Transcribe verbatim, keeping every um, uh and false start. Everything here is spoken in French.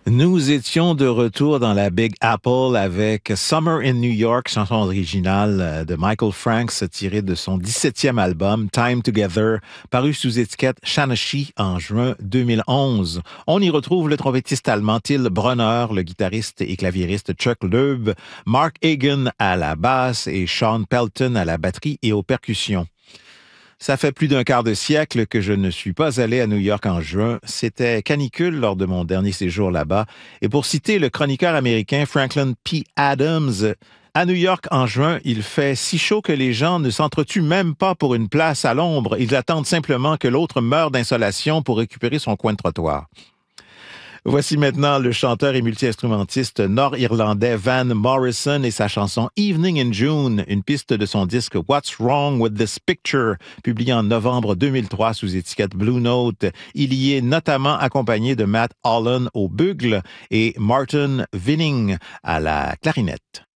Nous étions de retour dans la Big Apple avec Summer in New York, chanson originale de Michael Franks tirée de son dix-septième album Time Together, paru sous étiquette Shanashi en juin deux mille onze. On y retrouve le trompettiste allemand Till Brunner, le guitariste et claviériste Chuck Loeb, Mark Hagan à la basse et Sean Pelton à la batterie et aux percussions. Ça fait plus d'un quart de siècle que je ne suis pas allé à New York en juin. C'était canicule lors de mon dernier séjour là-bas. Et pour citer le chroniqueur américain Franklin P. Adams, à New York en juin, il fait si chaud que les gens ne s'entretuent même pas pour une place à l'ombre. Ils attendent simplement que l'autre meure d'insolation pour récupérer son coin de trottoir. Voici maintenant le chanteur et multi-instrumentiste nord-irlandais Van Morrison et sa chanson Evening in June, une piste de son disque What's Wrong with This Picture, publié en novembre deux mille trois sous étiquette Blue Note. Il y est notamment accompagné de Matt Holland au bugle et Martin Vinning à la clarinette.